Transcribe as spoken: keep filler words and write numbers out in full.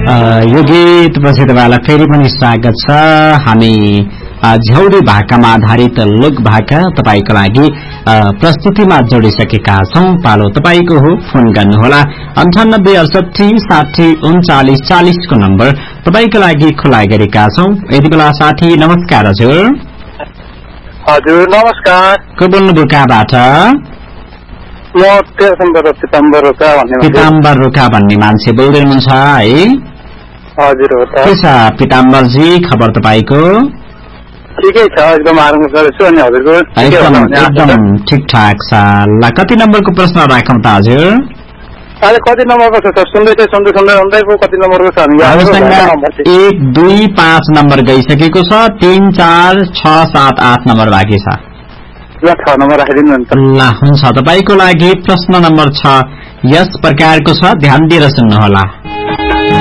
यो गीतपछि तपाईँलाई फेरि पनि स्वागत छ। हामी झ्याउरे भाकामा आधारित लोक भाका तपाईको लागि प्रस्तुतिमा जोडिसकेका छौं। पालो तपाईको हो, फोन गर्नुहोला अन्ठानब्बे अडसठी साठी उन्चालिस चालिस को नम्बर तपाईको लागि खुला गरेका छौं। यति बेला साथी नमस्कार। हजुर हजुर नमस्कार। को बोल्नुभयो, कहाँबाट? म पिताम्बर रोका भन्ने पिताम्बर रोका भन्ने मान्छे बोल्दै हुनुहुन्छ है? हजुर हो त। के छ पिताम्बरजी, खबर तपाईको? ठिकै छ, एकदम आराम गर्छु। अनि हजुरको? एकदम एकदम ठिकठाक छ। ल कति नम्बरको प्रश्न राखौं त हजुर? अहिले कति नम्बरको छ सर? सुन्दैछ सुन्दै सुन्दै सुन्दै पो कति नम्बरको छ? हामीसँग एक दुई पाँच नम्बर गइसकेको छ, तीन चार छ सात आठ नम्बर बाँकी छ। ल छ नम्बर राखिदिनु नि त। ल हुन्छ, तपाईको लागि प्रश्न नम्बर छ यस प्रकारको छ, ध्यान दिएर सुन्नुहोला।